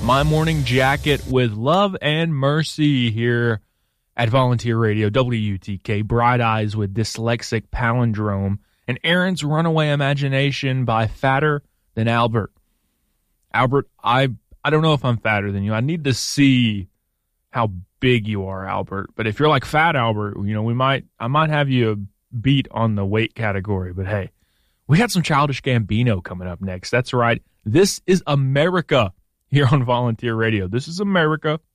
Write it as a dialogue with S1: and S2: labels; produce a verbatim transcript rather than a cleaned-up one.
S1: My Morning Jacket with Love and Mercy here at Volunteer Radio, W U T K, Bright Eyes with Dyslexic Palindrome, and Aaron's Runaway Imagination by Fatter Than Albert. Albert, I I don't know if I'm fatter than you. I need to see how big you are, Albert. But if you're like Fat Albert, you know, we might I might have you beat on the weight category. But hey, we got some Childish Gambino coming up next. That's right. This is America here on Volunteer Radio. This is America.